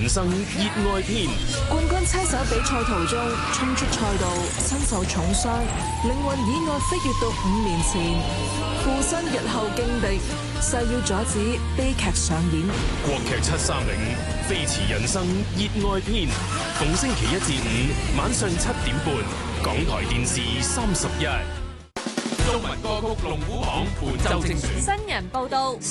人生熱愛篇。 冠軍車手比賽途中衝出賽道，身受重傷，靈魂意外飛躍到5年前，附身日後勁敵，誓要阻止悲劇上演。 國劇730飛馳人生熱愛篇，逢星期1至5晚上7點半，港台電視31。中文歌曲龍虎榜本周精選。 新人報道。